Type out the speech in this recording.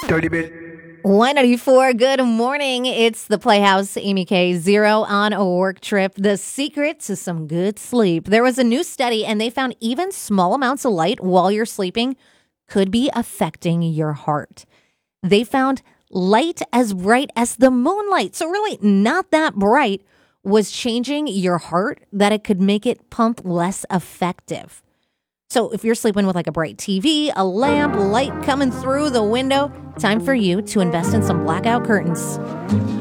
Dirty bit. 194, good morning. It's the Playhouse, Amy K. Zero on a work trip. The secret to some good sleep. There was a new study, and they found even small amounts of light while you're sleeping could be affecting your heart. They found light as bright as the moonlight, so really not that bright, was changing your heart, that it could make it pump less effective. So if you're sleeping with like a bright TV, a lamp, light coming through the window, time for you to invest in some blackout curtains.